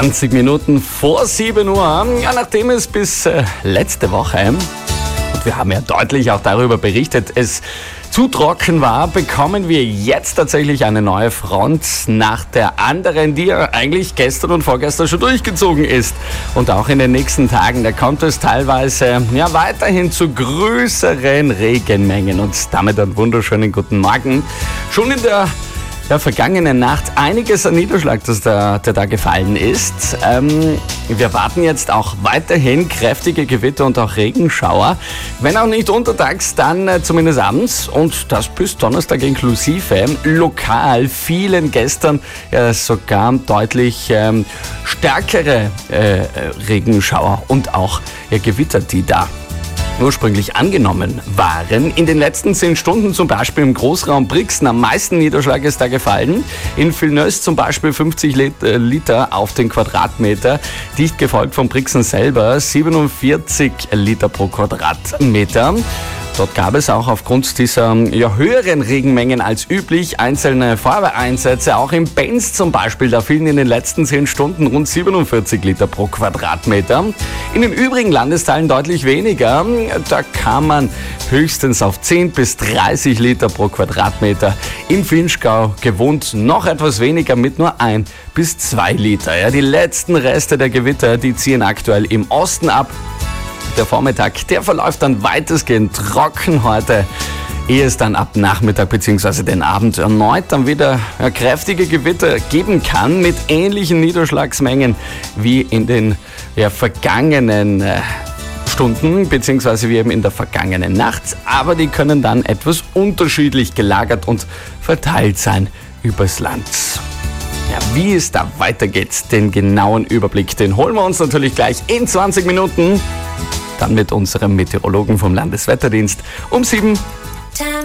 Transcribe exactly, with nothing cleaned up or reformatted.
zwanzig Minuten vor sieben Uhr. Ja, nachdem es bis äh, letzte Woche, und wir haben ja deutlich auch darüber berichtet, es zu trocken war, bekommen wir jetzt tatsächlich eine neue Front nach der anderen, die ja eigentlich gestern und vorgestern schon durchgezogen ist. Und auch in den nächsten Tagen, da kommt es teilweise ja weiterhin zu größeren Regenmengen. Und damit einen wunderschönen guten Morgen. Schon in der der vergangenen Nacht einiges an Niederschlag, das da, der da gefallen ist. Ähm, wir warten jetzt auch weiterhin kräftige Gewitter und auch Regenschauer. Wenn auch nicht untertags, dann äh, zumindest abends und das bis Donnerstag inklusive. Lokal fielen gestern äh, sogar deutlich ähm, stärkere äh, Regenschauer und auch äh, Gewitter, die da ursprünglich angenommen waren. In den letzten zehn Stunden zum Beispiel im Großraum Brixen am meisten Niederschlag ist da gefallen. In Villeneuve zum Beispiel fünfzig Liter auf den Quadratmeter, dicht gefolgt von Brixen selber siebenundvierzig Liter pro Quadratmeter. Dort gab es auch aufgrund dieser ja, höheren Regenmengen als üblich einzelne Feuerwehreinsätze. Auch in Benz zum Beispiel, da fielen in den letzten zehn Stunden rund siebenundvierzig Liter pro Quadratmeter. In den übrigen Landesteilen deutlich weniger. Da kam man höchstens auf zehn bis dreißig Liter pro Quadratmeter. Im Vinschgau gewohnt noch etwas weniger mit nur ein bis zwei Liter. Ja, die letzten Reste der Gewitter, die ziehen aktuell im Osten ab. Der Vormittag, der verläuft dann weitestgehend trocken heute, ehe es dann ab Nachmittag bzw. den Abend erneut dann wieder ja, kräftige Gewitter geben kann mit ähnlichen Niederschlagsmengen wie in den ja, vergangenen äh, Stunden bzw. wie eben in der vergangenen Nacht. Aber die können dann etwas unterschiedlich gelagert und verteilt sein übers Land. Ja, wie es da weitergeht, den genauen Überblick, den holen wir uns natürlich gleich in zwanzig Minuten. Dann mit unserem Meteorologen vom Landeswetterdienst um sieben.